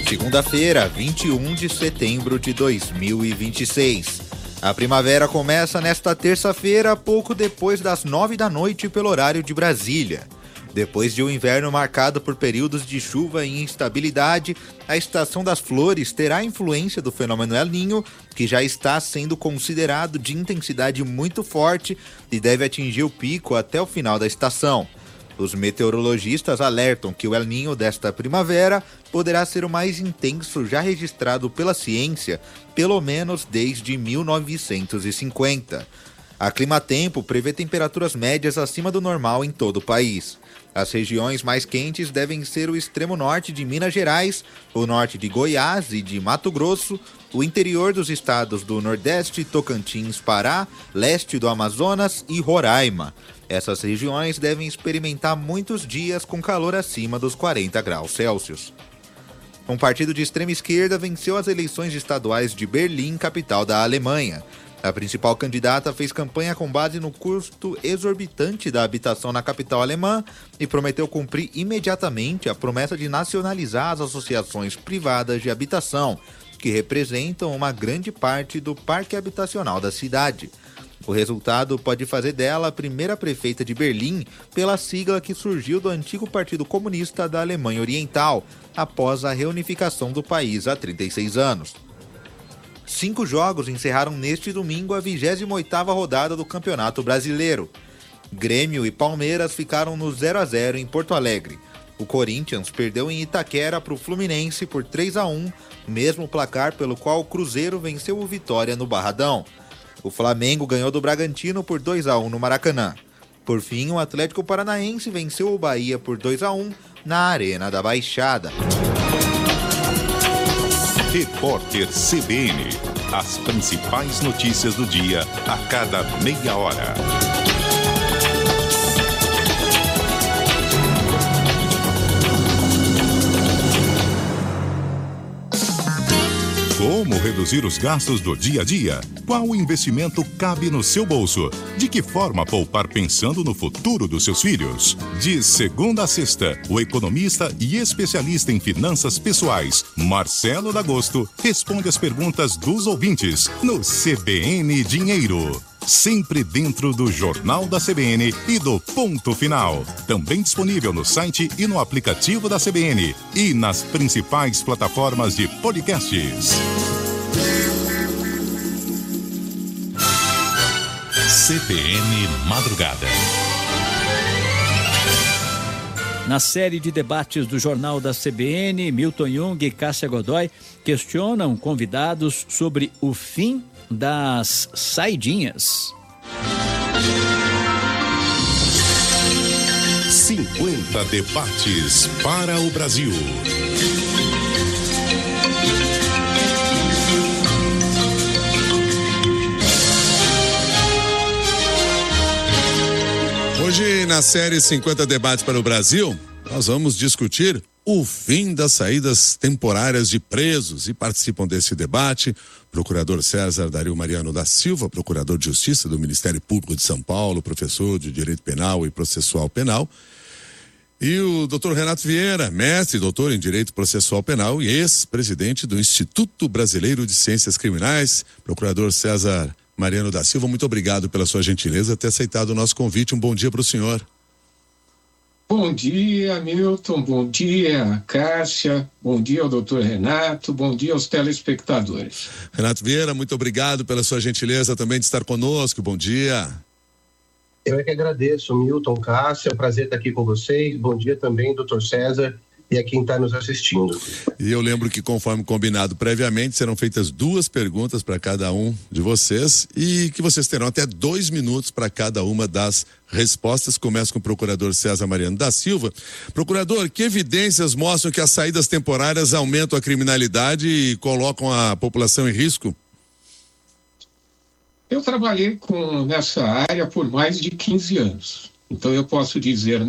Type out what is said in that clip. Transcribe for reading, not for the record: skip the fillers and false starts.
Segunda-feira, 21 de setembro de 2026. A primavera começa nesta terça-feira, pouco depois das 9 da noite pelo horário de Brasília. Depois de um inverno marcado por períodos de chuva e instabilidade, a estação das flores terá influência do fenômeno El Niño, que já está sendo considerado de intensidade muito forte e deve atingir o pico até o final da estação. Os meteorologistas alertam que o El Niño desta primavera poderá ser o mais intenso já registrado pela ciência, pelo menos desde 1950. A Climatempo prevê temperaturas médias acima do normal em todo o país. As regiões mais quentes devem ser o extremo norte de Minas Gerais, o norte de Goiás e de Mato Grosso, o interior dos estados do Nordeste, Tocantins, Pará, leste do Amazonas e Roraima. Essas regiões devem experimentar muitos dias com calor acima dos 40 graus Celsius. Um partido de extrema esquerda venceu as eleições estaduais de Berlim, capital da Alemanha. A principal candidata fez campanha com base no custo exorbitante da habitação na capital alemã e prometeu cumprir imediatamente a promessa de nacionalizar as associações privadas de habitação, que representam uma grande parte do parque habitacional da cidade. O resultado pode fazer dela a primeira prefeita de Berlim pela sigla que surgiu do antigo Partido Comunista da Alemanha Oriental, após a reunificação do país há 36 anos. 5 jogos encerraram neste domingo a 28ª rodada do Campeonato Brasileiro. Grêmio e Palmeiras ficaram no 0-0 em Porto Alegre. O Corinthians perdeu em Itaquera para o Fluminense por 3-1, mesmo placar pelo qual o Cruzeiro venceu o Vitória no Barradão. O Flamengo ganhou do Bragantino por 2-1 no Maracanã. Por fim, o Atlético Paranaense venceu o Bahia por 2-1 na Arena da Baixada. Repórter CBN. As principais notícias do dia a cada meia hora. Como reduzir os gastos do dia a dia? Qual investimento cabe no seu bolso? De que forma poupar pensando no futuro dos seus filhos? De segunda a sexta, o economista e especialista em finanças pessoais, Marcelo D'Agosto, responde as perguntas dos ouvintes no CBN Dinheiro. Sempre dentro do Jornal da CBN e do Ponto Final. Também disponível no site e no aplicativo da CBN e nas principais plataformas de podcasts. CBN Madrugada. Na série de debates do Jornal da CBN, Milton Jung e Cássia Godoy questionam convidados sobre o fim das saidinhas. 50 debates para o Brasil. Hoje, na série 50 debates para o Brasil, nós vamos discutir o fim das saídas temporárias de presos, e participam desse debate procurador César Dario Mariano da Silva, procurador de Justiça do Ministério Público de São Paulo, professor de Direito Penal e Processual Penal, e o doutor Renato Vieira, mestre e doutor em Direito Processual Penal e ex-presidente do Instituto Brasileiro de Ciências Criminais. Procurador César Mariano da Silva, muito obrigado pela sua gentileza ter aceitado o nosso convite. Um bom dia para o senhor. Bom dia, Milton, bom dia, Cássia, bom dia ao doutor Renato, bom dia aos telespectadores. Renato Vieira, muito obrigado pela sua gentileza também de estar conosco, bom dia. Eu é que agradeço, Milton, Cássia, é um prazer estar aqui com vocês, bom dia também, doutor César, e a quem está nos assistindo. E eu lembro que, conforme combinado previamente, serão feitas 2 perguntas para cada um de vocês e que vocês terão até 2 minutos para cada uma das respostas. Começa com o procurador César Mariano da Silva. Procurador, que evidências mostram que as saídas temporárias aumentam a criminalidade e colocam a população em risco? Eu trabalhei nessa área por mais de 15 anos, então eu posso dizer